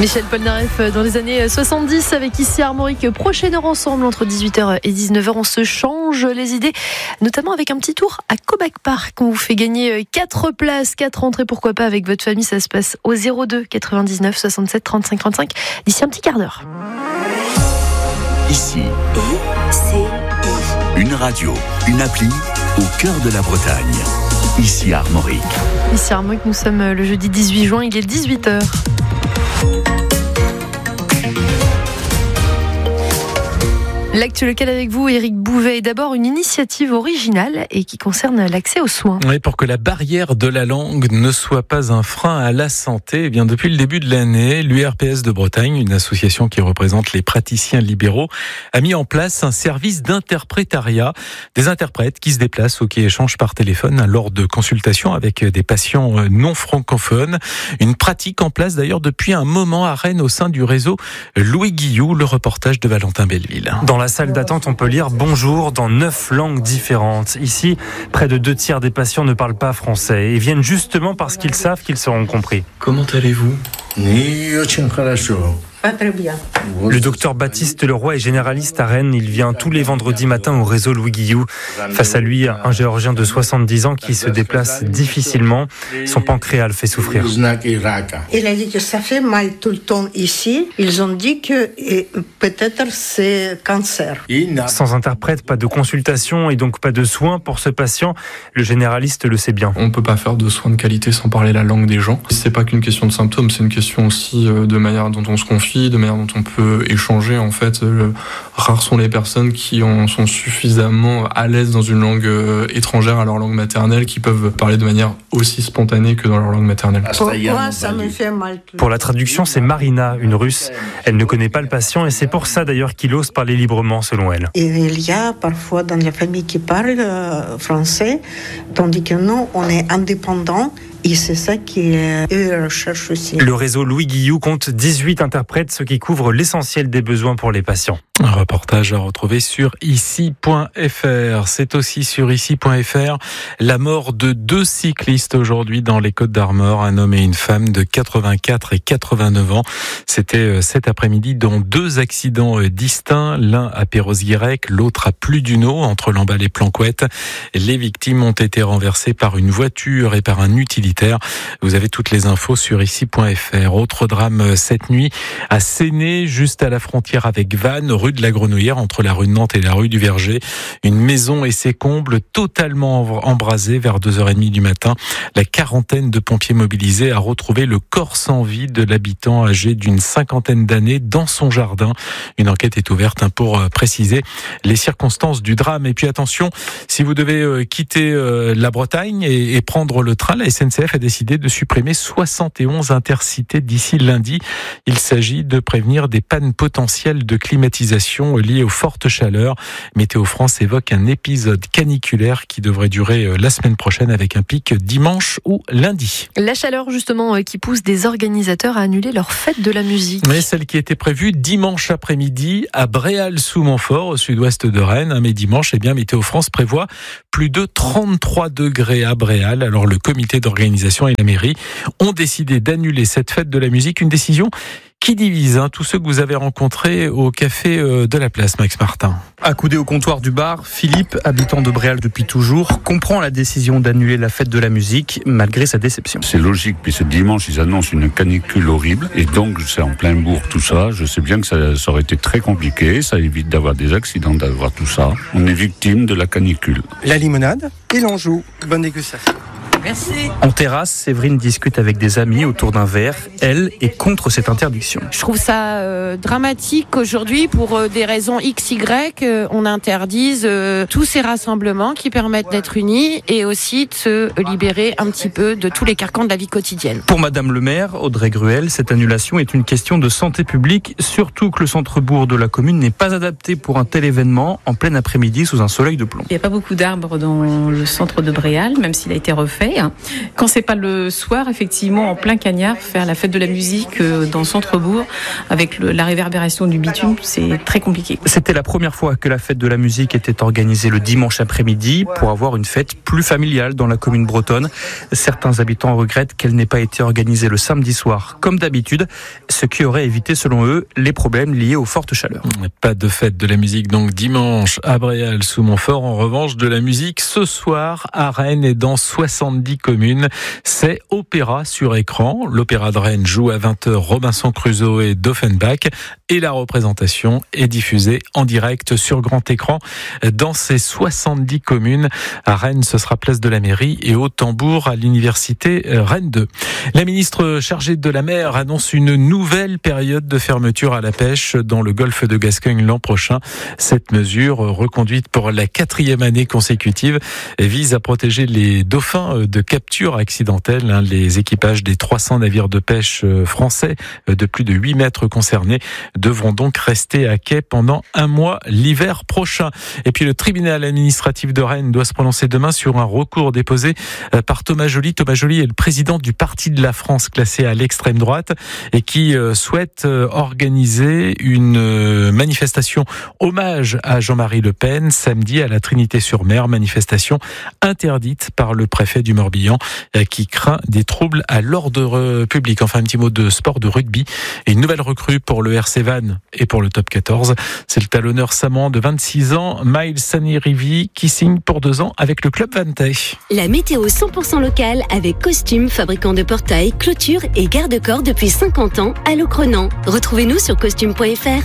Michel Polnareff dans les années 70 avec ici Armorique. Prochaine heure ensemble entre 18h et 19h. On se change les idées, notamment avec un petit tour à Koback Park. On vous fait gagner 4 places, 4 entrées, pourquoi pas avec votre famille. Ça se passe au 02 99 67 35 35 d'ici un petit quart d'heure. Ici, une radio, une appli au cœur de la Bretagne. Ici Armorique. Ici Armorique, nous sommes le jeudi 18 juin, il est 18h. L'actu local avec vous, Éric Bouvet. Et d'abord, une initiative originale et qui concerne l'accès aux soins. Oui, pour que la barrière de la langue ne soit pas un frein à la santé. Eh bien, depuis le début de l'année, l'URPS de Bretagne, une association qui représente les praticiens libéraux, a mis en place un service d'interprétariat. Des interprètes qui se déplacent ou qui échangent par téléphone lors de consultations avec des patients non francophones. Une pratique en place d'ailleurs depuis un moment à Rennes au sein du réseau Louis Guillou. Le reportage de Valentin Belleville. Dans la salle d'attente, on peut lire « Bonjour » dans 9 langues différentes. Ici, près de 2 tiers des patients ne parlent pas français et viennent justement parce qu'ils savent qu'ils seront compris. Comment allez-vous ? Pas très bien. Le docteur Baptiste Leroy est généraliste à Rennes. Il vient tous les vendredis matins au réseau Louis Guillou. Face à lui, un géorgien de 70 ans qui se déplace difficilement. Son pancréas le fait souffrir. Il a dit que ça fait mal tout le temps ici. Ils ont dit que peut-être c'est cancer. Sans interprète, pas de consultation et donc pas de soins pour ce patient. Le généraliste le sait bien. On ne peut pas faire de soins de qualité sans parler la langue des gens. C'est pas qu'une question de symptômes, c'est une question aussi de manière dont on se confie, de manière dont on peut échanger. En fait, rares sont les personnes qui sont suffisamment à l'aise dans une langue étrangère à leur langue maternelle, qui peuvent parler de manière aussi spontanée que dans leur langue maternelle. Pour moi, ça me fait mal. Pour la traduction, c'est Marina, une Russe. Elle ne connaît pas le patient et c'est pour ça d'ailleurs qu'il ose parler librement, selon elle. Et il y a parfois dans la famille qui parlent français, tandis que nous, on est indépendants. Et c'est ça qu'eux recherchent aussi. Le réseau Louis Guillou compte 18 interprètes, ce qui couvre l'essentiel des besoins pour les patients. Un reportage à retrouver sur ici.fr. C'est aussi sur ici.fr la mort de 2 cyclistes aujourd'hui dans les Côtes-d'Armor, un homme et une femme de 84 et 89 ans. C'était cet après-midi dans 2 accidents distincts, l'un à Perros-Guirec, l'autre à Pludunot, entre Lamballe et Planquette. Les victimes ont été renversées par une voiture et par un utilitaire. Vous avez toutes les infos sur ici.fr. Autre drame cette nuit à Séné, juste à la frontière avec Vannes, rue de la Grenouillère, entre la rue de Nantes et la rue du Verger. Une maison et ses combles totalement embrasés vers 2h30 du matin. La quarantaine de pompiers mobilisés a retrouvé le corps sans vie de l'habitant âgé d'une 50aine d'années dans son jardin. Une enquête est ouverte pour préciser les circonstances du drame. Et puis attention, si vous devez quitter la Bretagne et prendre le train, la SNCF a décidé de supprimer 71 intercités d'ici lundi. Il s'agit de prévenir des pannes potentielles de climatisation liées aux fortes chaleurs. Météo France évoque un épisode caniculaire qui devrait durer la semaine prochaine avec un pic dimanche ou lundi. La chaleur justement qui pousse des organisateurs à annuler leur fête de la musique. Mais celle qui était prévue dimanche après-midi à Bréal-sous-Montfort au sud-ouest de Rennes. Mais dimanche, Météo France prévoit plus de 33 degrés à Bréal. Alors le comité d'organisation et la mairie ont décidé d'annuler cette fête de la musique. Une décision qui divise tous ceux que vous avez rencontrés au café de la place, Max Martin. Accoudé au comptoir du bar, Philippe, habitant de Bréal depuis toujours, comprend la décision d'annuler la fête de la musique malgré sa déception. C'est logique, puisque dimanche ils annoncent une canicule horrible et donc c'est en plein bourg tout ça. Je sais bien que ça aurait été très compliqué, ça évite d'avoir des accidents, d'avoir tout ça. On est victime de la canicule. La limonade et l'anjou. Bonne dégustation. Merci. En terrasse, Séverine discute avec des amis autour d'un verre. Elle est contre cette interdiction. Je trouve ça dramatique aujourd'hui pour des raisons XY. On interdise tous ces rassemblements qui permettent d'être unis et aussi de se libérer un petit peu de tous les carcans de la vie quotidienne. Pour Madame le maire, Audrey Gruel, cette annulation est une question de santé publique, surtout que le centre-bourg de la commune n'est pas adapté pour un tel événement en plein après-midi sous un soleil de plomb. Il n'y a pas beaucoup d'arbres dans le centre de Bréal, même s'il a été refait. soirée. Quand c'est pas le soir, effectivement, en plein cagnard, faire la fête de la musique dans le centre-bourg, avec la réverbération du bitume, c'est très compliqué. C'était la première fois que la fête de la musique était organisée le dimanche après-midi pour avoir une fête plus familiale dans la commune bretonne. Certains habitants regrettent qu'elle n'ait pas été organisée le samedi soir comme d'habitude, ce qui aurait évité, selon eux, les problèmes liés aux fortes chaleurs. Pas de fête de la musique donc dimanche à Bréal sous Montfort. En revanche, de la musique ce soir à Rennes et dans 70 communes. C'est opéra sur écran. L'Opéra de Rennes joue à 20h Robinson Crusoe et d'Offenbach et la représentation est diffusée en direct sur grand écran dans ces 70 communes. À Rennes, ce sera place de la Mairie et au Tambour à l'université Rennes 2. La ministre chargée de la mer annonce une nouvelle période de fermeture à la pêche dans le golfe de Gascogne l'an prochain. Cette mesure, reconduite pour la 4e année consécutive, vise à protéger les dauphins de capture accidentelle. Les équipages des 300 navires de pêche français de plus de 8 mètres concernés devront donc rester à quai pendant un mois l'hiver prochain. Et puis le tribunal administratif de Rennes doit se prononcer demain sur un recours déposé par Thomas Joly. Thomas Joly est le président du Parti de la France classé à l'extrême droite et qui souhaite organiser une manifestation hommage à Jean-Marie Le Pen samedi à la Trinité-sur-Mer, manifestation interdite par le préfet du Morbihan qui craint des troubles à l'ordre public. Enfin, un petit mot de sport, de rugby et une nouvelle recrue pour le RC Vannes et pour le top 14. C'est le talonneur samoan de 26 ans, Miles Sanirivi, qui signe pour 2 ans avec le club vantais. La météo 100% locale avec Costume, fabricant de portails, clôtures et garde-corps depuis 50 ans à Locronan. Retrouvez-nous sur costume.fr.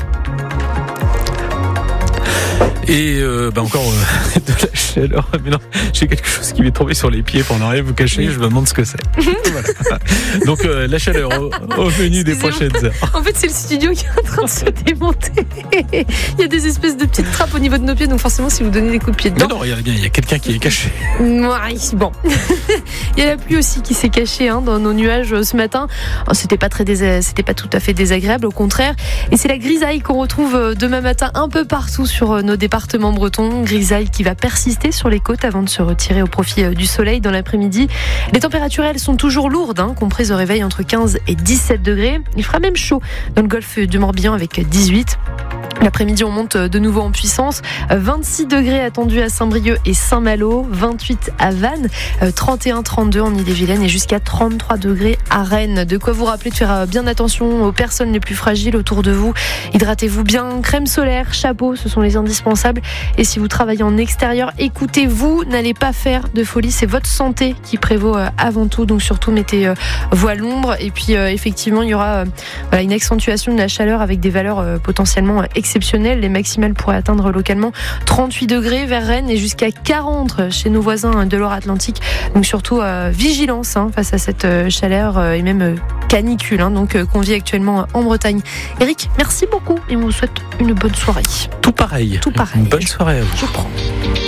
Et encore de la chaleur. Mais non, j'ai quelque chose qui m'est tombé sur les pieds pendant rien vous cacher. Je me demande ce que c'est. Voilà. Donc la chaleur au menu des prochaines heures. En fait, c'est le studio qui est en train de se démonter. Il y a des espèces de petites trappes au niveau de nos pieds. Donc forcément, si vous donnez des coups de pied dedans... Mais non, regardez bien, il y a quelqu'un qui est caché. Ouais, bon. Il y a la pluie aussi qui s'est cachée dans nos nuages ce matin. C'était pas tout à fait désagréable, au contraire. Et c'est la grisaille qu'on retrouve demain matin un peu partout sur nos départements bretons. Grisaille qui va persister sur les côtes avant de se retirer au profit du soleil dans l'après-midi. Les températures, elles, sont toujours lourdes, comprises au réveil entre 15 et 17 degrés. Il fera même chaud dans le golfe du Morbihan avec 18. L'après-midi, on monte de nouveau en puissance. 26 degrés attendus à Saint-Brieuc et Saint-Malo, 28 à Vannes, 31-32 en Ille-et-Vilaine et jusqu'à 33 degrés à Rennes. De quoi vous rappeler de faire bien attention aux personnes les plus fragiles autour de vous. Hydratez-vous bien, crème solaire, chapeau, ce sont les indispensables. Et si vous travaillez en extérieur, écoutez-vous, n'allez pas faire de folie. C'est votre santé qui prévaut avant tout. Donc surtout, mettez-vous à l'ombre. Et puis effectivement, il y aura une accentuation de la chaleur avec des valeurs potentiellement exceptionnelles. Les maximales pourraient atteindre localement 38 degrés vers Rennes et jusqu'à 40 chez nos voisins de l'Or-Atlantique. Donc surtout vigilance face à cette chaleur et même canicule qu'on vit actuellement en Bretagne. Eric, merci beaucoup et on vous souhaite une bonne soirée. Tout pareil. Une bonne soirée à vous. Je prends.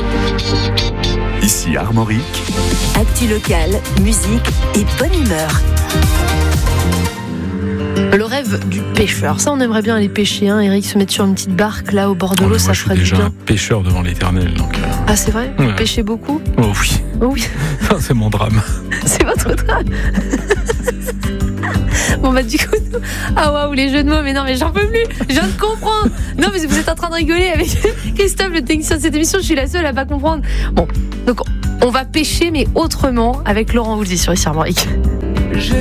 Ici Armorique. Actu locale, musique et bonne humeur. Le rêve du pêcheur. Ça, on aimerait bien aller pêcher, Eric, se mettre sur une petite barque là au bord de l'eau, ça ferait du bien. Je suis déjà un pêcheur devant l'Éternel. Ah, c'est vrai ? Vous pêchez beaucoup ? Oh oui. Oh oui. C'est mon drame. C'est votre drame. Bon du coup, waouh, les jeux de mots, mais j'en peux plus, je viens de comprendre. Non, mais vous êtes en train de rigoler avec Christophe, le technicien de cette émission, je suis la seule à pas comprendre. Bon, donc on va pêcher, mais autrement, avec Laurent Voulzy sur Ici Armorique.